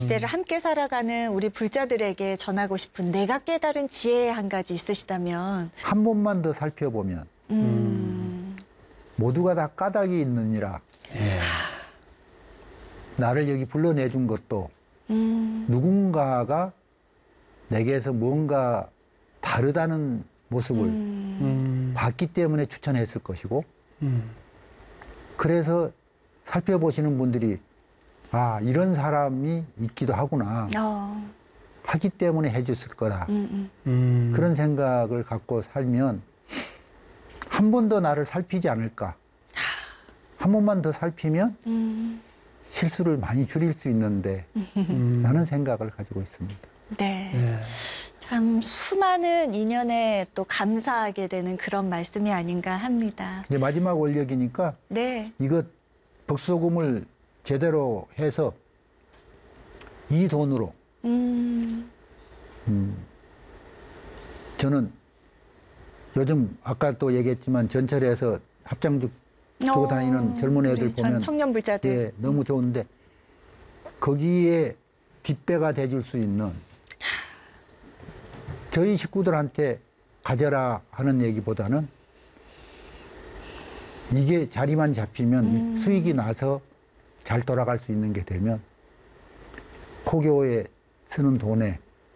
시대를 함께 살아가는 우리 불자들에게 전하고 싶은 내가 깨달은 지혜 한 가지 있으시다면? 한 번만 더 살펴보면 모두가 다 까닭이 있느니라. 예. 나를 여기 불러내준 것도 누군가가 내게서 뭔가 다르다는 모습을 봤기 때문에 추천했을 것이고 그래서 살펴보시는 분들이 아 이런 사람이 있기도 하구나 하기 때문에 해줬을 거다. 그런 생각을 갖고 살면 한 번 더 나를 살피지 않을까. 한 번만 더 살피면 실수를 많이 줄일 수 있는데 라는 생각을 가지고 있습니다. 네. 예. 참 수많은 인연에 또 감사하게 되는 그런 말씀이 아닌가 합니다. 이제 마지막 원력이니까 네. 이것 복소금을 제대로 해서 이 돈으로 저는 요즘 아까 또 얘기했지만 전철에서 합장죽 주고 다니는 젊은 애들 보면 청년 불자들. 예, 너무 좋은데 거기에 뒷배가 돼줄 수 있는 저희 식구들한테 가져라 하는 얘기보다는 이게 자리만 잡히면 수익이 나서 잘 돌아갈 수 있는 게 되면 포교에 쓰는 돈에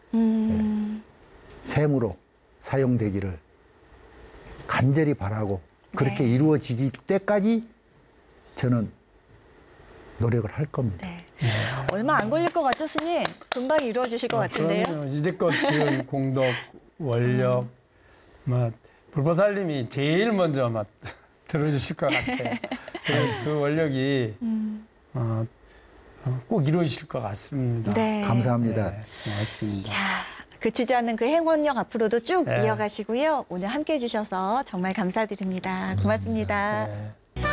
셈으로 사용되기를 간절히 바라고 그렇게 네. 이루어지기 때까지 저는 노력을 할 겁니다. 네. 얼마 안 걸릴 것 같죠, 스님? 금방 이루어지실 것 같은데요? 그럼요. 이제껏 지은 공덕, 원력, 불보살님이 제일 먼저 들어주실 것 같아요. 그 원력이 꼭 이루어지실 것 같습니다. 네. 감사합니다. 네, 고맙습니다. 자, 그치지 않는 그 행원력 앞으로도 쭉 네. 이어가시고요. 오늘 함께해 주셔서 정말 감사드립니다. 고맙습니다. 네.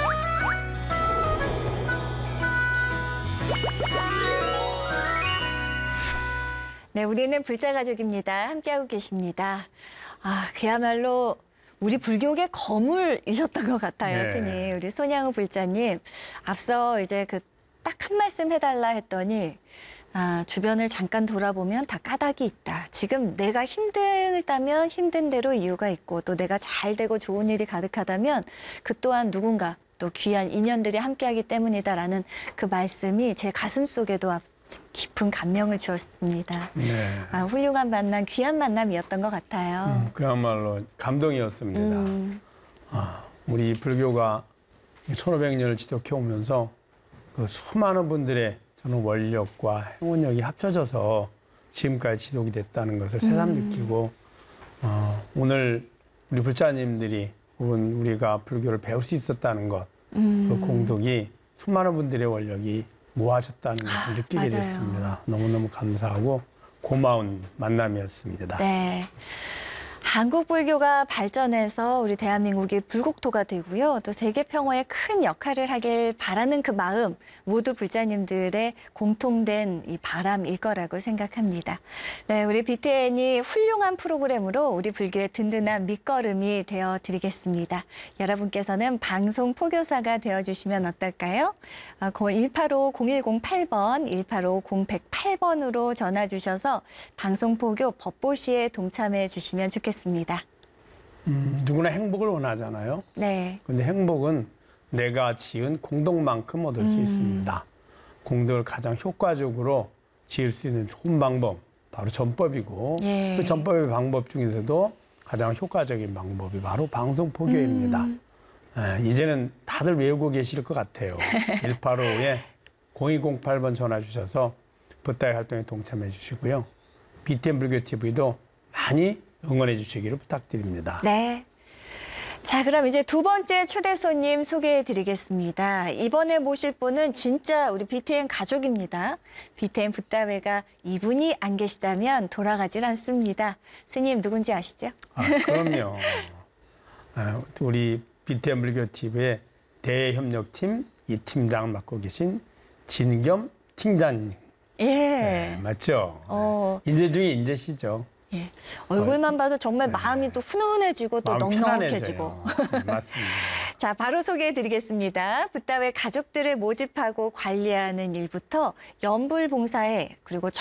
네, 우리는 불자가족입니다. 함께하고 계십니다. 아, 그야말로 우리 불교계 거물이셨던 것 같아요, 네. 스님. 우리 손양우 불자님. 앞서 이제 그 딱 한 말씀 해달라 했더니 아, 주변을 잠깐 돌아보면 다 까닭이 있다. 지금 내가 힘들다면 힘든 대로 이유가 있고 또 내가 잘 되고 좋은 일이 가득하다면 그 또한 누군가 또 귀한 인연들이 함께하기 때문이다라는 그 말씀이 제 가슴 속에도 깊은 감명을 주었습니다. 네. 아, 훌륭한 만남, 귀한 만남이었던 것 같아요. 그야말로 감동이었습니다. 우리 불교가 1500년을 지독해 오면서 그 수많은 분들의 저는 원력과 행운력이 합쳐져서 지금까지 지독이 됐다는 것을 새삼 느끼고 오늘 우리 불자님들이 혹은 우리가 불교를 배울 수 있었다는 것, 그 공덕이 수많은 분들의 원력이 모아졌다는 것을 느끼게 맞아요. 됐습니다. 너무너무 감사하고 고마운 만남이었습니다. 네. 한국 불교가 발전해서 우리 대한민국이 불국토가 되고요. 또 세계 평화에 큰 역할을 하길 바라는 그 마음 모두 불자님들의 공통된 이 바람일 거라고 생각합니다. 네, 우리 BTN이 훌륭한 프로그램으로 우리 불교의 든든한 밑거름이 되어드리겠습니다. 여러분께서는 방송 포교사가 되어주시면 어떨까요? 185-0108번, 185-0108번으로 전화 주셔서 방송 포교 법보시에 동참해 주시면 좋겠습니다. 누구나 행복을 원하잖아요. 네. 근데 행복은 내가 지은 공덕만큼 얻을 수 있습니다. 공덕을 가장 효과적으로 지을 수 있는 좋은 방법, 바로 전법이고 예. 그 전법의 방법 중에서도 가장 효과적인 방법이 바로 방송포교입니다. 이제는 다들 외우고 계실 것 같아요. 185-0208번 전화 주셔서 법다의 활동에 동참해 주시고요. BTN 불교TV도 많이 응원해 주시기를 부탁드립니다. 네. 자, 그럼 이제 두 번째 초대 손님 소개해 드리겠습니다. 이번에 모실 분은 진짜 우리 BTN 가족입니다. BTN 붓다회가 이분이 안 계시다면 돌아가질 않습니다. 스님 누군지 아시죠? 그럼요. 우리 BTN 불교TV의 대협력팀 이 팀장 맡고 계신 진겸 팀장님. 예. 네, 맞죠? 인재 중에 인재시죠. 예. 얼굴만 봐도 정말 마음이 또 훈훈해지고 또 넉넉해지고. 맞습니다. 자, 바로 소개해드리겠습니다. 붓다회 가족들을 모집하고 관리하는 일부터 연불 봉사회, 그리고